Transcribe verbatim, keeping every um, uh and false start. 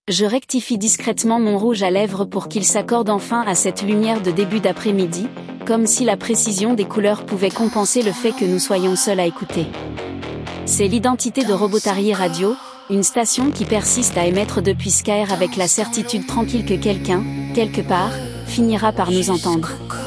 Je rectifie discrètement mon rouge à lèvres pour qu'il s'accorde enfin à cette lumière de début d'après-midi, comme si la précision des couleurs pouvait compenser le fait que nous soyons seuls à écouter. C'est l'identité de Robotarié Radio, une station qui persiste à émettre depuis Skyr avec la certitude tranquille que quelqu'un, quelque part, finira par nous entendre.